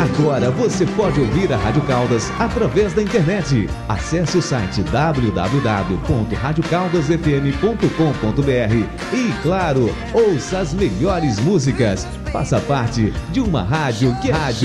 Agora você pode ouvir a Rádio Caldas através da internet. Acesse o site www.radiocaldasfm.com.br e, claro, ouça as melhores músicas. Faça parte de uma rádio que